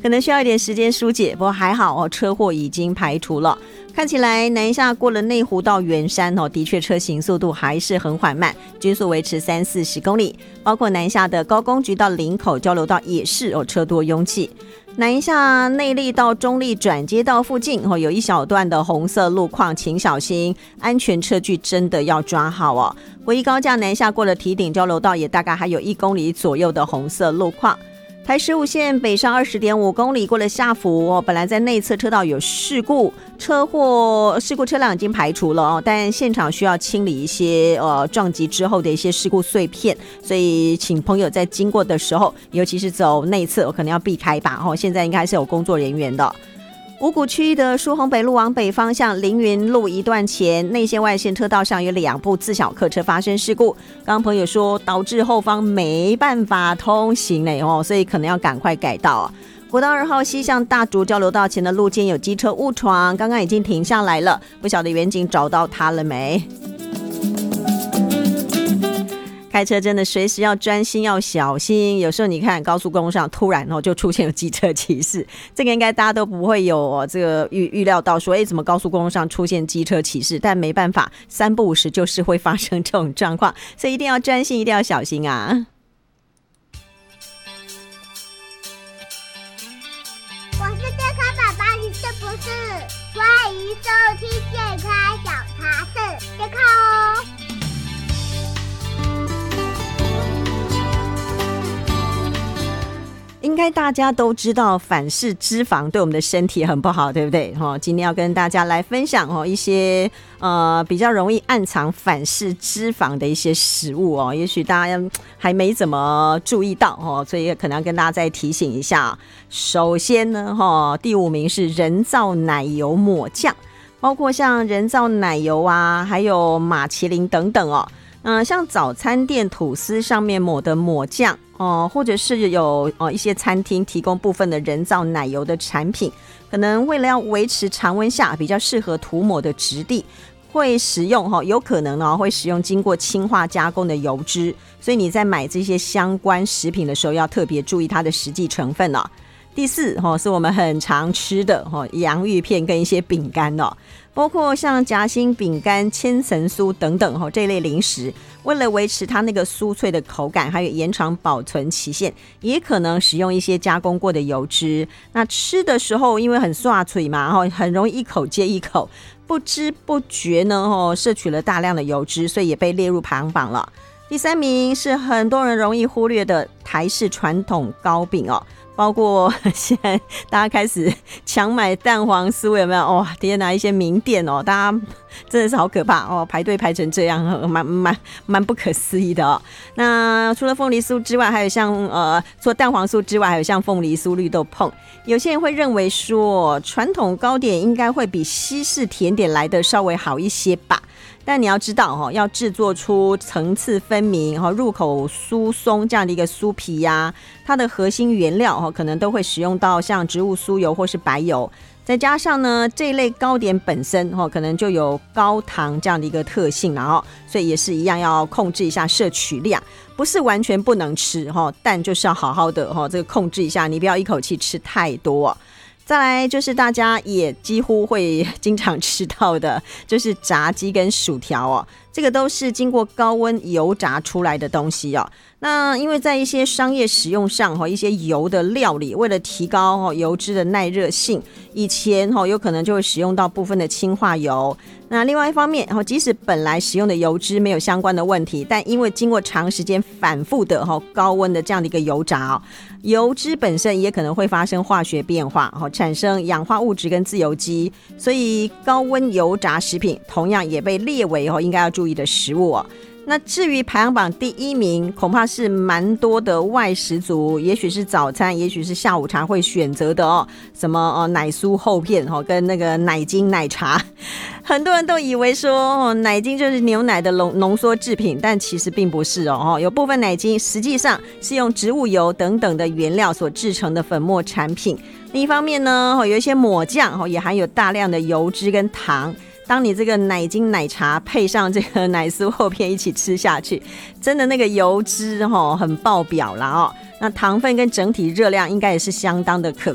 可能需要一点时间疏解，不过还好哦，车祸已经排除了。看起来南下过了内湖到圆山哦，的确车行速度还是很缓慢，均速维持30-40公里。包括南下的高工局到林口交流道也是哦，车多拥挤。南下内壢到中壢转接道附近哦，有一小段的红色路况，请小心，安全车距真的要抓好哦。国一高架南下过了堤顶交流道，也大概还有1公里左右的红色路况。台15线北上20.5公里过了下福哦，本来在内侧车道有事故车辆已经排除了哦，但现场需要清理一些撞击之后的一些事故碎片，所以请朋友在经过的时候，尤其是走内侧可能要避开吧哦，现在应该是有工作人员的。五股区的疏洪北路往北方向凌云路一段前内线外线车道上有2部自小客车发生事故，刚刚朋友说导致后方没办法通行嘞哦，所以可能要赶快改道啊。国道2号西向大竹交流道前的路肩有机车误闯，刚刚已经停下来了，不晓得远景找到它了没？开车真的随时要专心要小心，有时候你看高速公路上突然就出现了机车骑士，这个应该大家都不会有这个预料到说怎么高速公路上出现机车骑士，但没办法，3不5时就是会发生这种状况，所以一定要专心，一定要小心啊。 我是健康宝宝，你是不是？欢迎收听健康小茶室，健康哦。 应该大家都知道反式脂肪对我们的身体很不好，对不对？今天要跟大家来分享一些比较容易暗藏反式脂肪的一些食物哦，也许大家还没怎么注意到所以可能要跟大家再提醒一下。首先呢第5名是人造奶油抹酱，包括像人造奶油啊，还有马麒麟等等哦。像早餐店吐司上面抹的抹酱或者是有一些餐厅提供部分的人造奶油的产品，可能为了要维持常温下比较适合涂抹的质地，会使用有可能会使用经过氢化加工的油脂，所以你在买这些相关食品的时候要特别注意它的实际成分哦。第4是我们很常吃的洋芋片跟一些饼干哦，包括像夹心饼干、千层酥等等这类零食，为了维持它那个酥脆的口感，还有延长保存期限，也可能使用一些加工过的油脂。那吃的时候因为很刷嘴嘛很容易一口接一口，不知不觉呢摄取了大量的油脂，所以也被列入排行榜了。第3名是很多人容易忽略的台式传统糕饼哦，包括现在大家开始抢买蛋黄酥，有没有？哇，天哪，一些名店大家真的是好可怕排队排成这样，蛮不可思议的那除了凤梨酥之外，还有像除了蛋黄酥之外，还有像凤梨酥、绿豆椪。有些人会认为说，传统糕点应该会比西式甜点来的稍微好一些吧。但你要知道要制作出层次分明入口酥松这样的一个酥皮呀，它的核心原料可能都会使用到像植物酥油或是白油，再加上呢这一类糕点本身可能就有高糖这样的一个特性啦所以也是一样要控制一下摄取量，不是完全不能吃但就是要好好的这个控制一下，你不要一口气吃太多再来就是大家也几乎会经常吃到的，就是炸鸡跟薯条这个都是经过高温油炸出来的东西那因为在一些商业使用上一些油的料理，为了提高油脂的耐热性，以前有可能就会使用到部分的氢化油。那另外一方面即使本来使用的油脂没有相关的问题，但因为经过长时间反复的高温的这样的一个油炸油脂本身也可能会发生化学变化产生氧化物质跟自由基，所以高温油炸食品同样也被列为应该要注意的食物那至于排行榜第1名，恐怕是蛮多的外食族，也许是早餐，也许是下午茶会选择的什么奶酥厚片跟那个奶精奶茶。很多人都以为说奶精就是牛奶的浓缩制品，但其实并不是有部分奶精实际上是用植物油等等的原料所制成的粉末产品。另一方面呢有一些抹酱也含有大量的油脂跟糖，当你这个奶精奶茶配上这个奶酥厚片一起吃下去，真的那个油脂很爆表啦那糖分跟整体热量应该也是相当的可